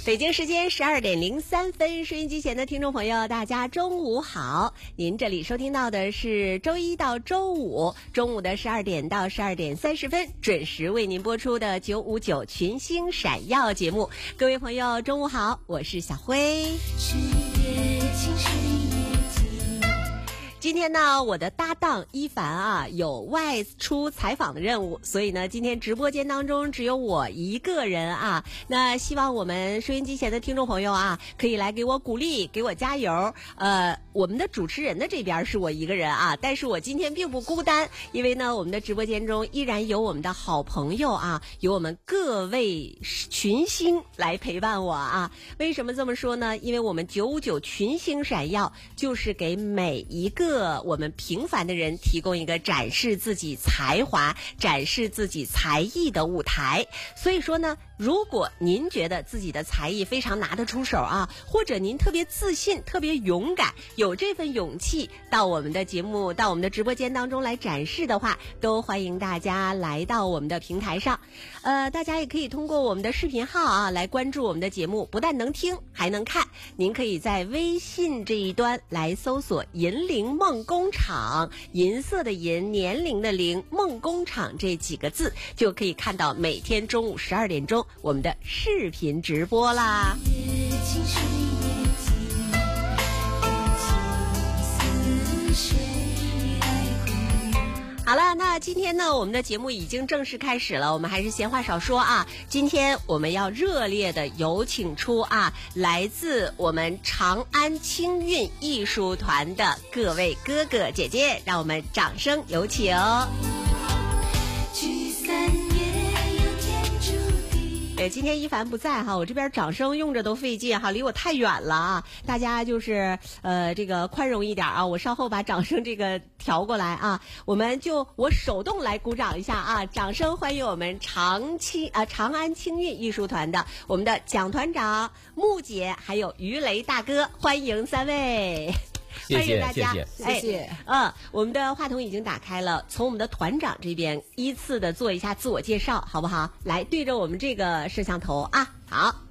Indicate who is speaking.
Speaker 1: 北京时间12:03，收音机前的听众朋友，大家中午好！您这里收听到的是周一到周五中午的12点到12点30分准时为您播出的959群星闪耀节目。各位朋友，中午好，我是小辉。今天呢，我的搭档一凡有外出采访的任务，所以呢，今天直播间当中只有我一个人那希望我们收音机前的听众朋友可以来给我鼓励，给我加油。我们的主持人的这边是我一个人但是我今天并不孤单，因为呢，我们的直播间中依然有我们的好朋友有我们各位群星来陪伴我为什么这么说呢？因为我们959群星闪耀就是给每一个我们平凡的人提供一个展示自己才华、展示自己才艺的舞台。所以说呢，如果您觉得自己的才艺非常拿得出手或者您特别自信、特别勇敢，有这份勇气到我们的节目、到我们的直播间当中来展示的话，都欢迎大家来到我们的平台上。大家也可以通过我们的视频号来关注我们的节目，不但能听还能看。您可以在微信这一端来搜索银铃梦工厂，银色的银，年龄的龄，梦工厂这几个字，就可以看到每天中午12点钟我们的视频直播啦。好了，那今天呢，我们的节目已经正式开始了，我们还是闲话少说今天我们要热烈的有请出来自我们长安青韵艺术团的各位哥哥姐姐，让我们掌声有请。今天一凡不在我这边掌声用着都费劲离我太远了大家就是这个宽容一点我稍后把掌声这个调过来我手动来鼓掌一下掌声欢迎我们长安青韵艺术团的我们的蒋团长、木姐还有于雷大哥，欢迎三位。
Speaker 2: 谢谢
Speaker 1: 大家，
Speaker 2: 谢谢。
Speaker 1: 我们的话筒已经打开了，从我们的团长这边依次的做一下自我介绍，好不好？来，对着我们这个摄像头好。